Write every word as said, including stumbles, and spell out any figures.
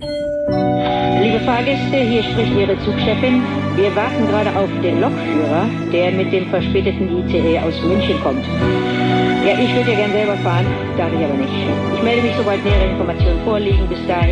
Liebe Fahrgäste, hier spricht Ihre Zugchefin. Wir warten gerade auf den Lokführer, der mit dem verspäteten I C E aus München kommt. Ja, ich würde ja gern selber fahren, darf ich aber nicht. Ich melde mich, sobald nähere Informationen vorliegen. Bis dahin.